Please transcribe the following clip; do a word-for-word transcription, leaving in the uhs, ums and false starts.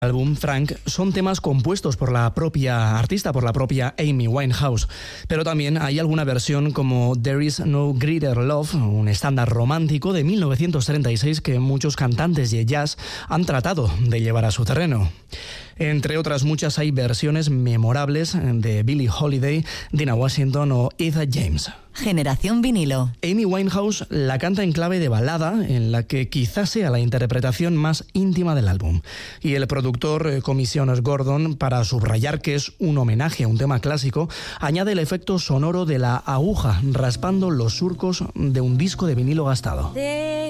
álbum Frank son temas compuestos por la propia artista, por la propia Amy Winehouse, pero también hay alguna versión como There Is No Greater Love, un estándar romántico de mil novecientos treinta y seis que muchos cantantes de jazz han tratado de llevar a su terreno. Entre otras muchas hay versiones memorables de Billie Holiday, Dinah Washington o Etta James. Generación vinilo. Amy Winehouse la canta en clave de balada, en la que quizás sea la interpretación más íntima del álbum. Y el productor Commissioner Gordon, para subrayar que es un homenaje a un tema clásico, añade el efecto sonoro de la aguja raspando los surcos de un disco de vinilo gastado.